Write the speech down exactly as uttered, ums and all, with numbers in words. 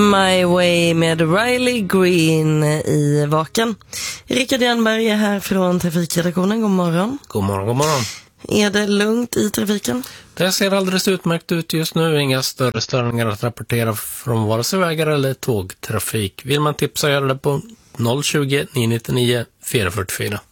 My Way med Riley Green i Vaken. Rickard Jernberg är här från trafikredaktionen. God morgon. God morgon, god morgon. Är det lugnt i trafiken? Det ser alldeles utmärkt ut just nu. Inga större störningar att rapportera från vare sig vägar eller tågtrafik. Vill man tipsa, gör det på noll tjugo, nio nio nio, fyra fyra fyra.